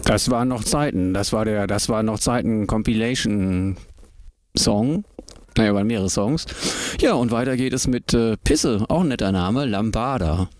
Das waren noch Zeiten. Das war noch Zeiten Compilation-Song. Naja, waren mehrere Songs. Ja, und weiter geht es mit Pisse, auch ein netter Name, Lambada.